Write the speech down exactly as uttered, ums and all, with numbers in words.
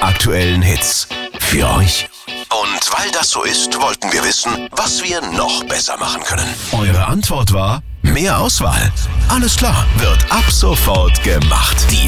aktuellen Hits. Für euch. Und weil das so ist, wollten wir wissen, was wir noch besser machen können. Eure Antwort war: mehr Auswahl. Alles klar, wird ab sofort gemacht. Die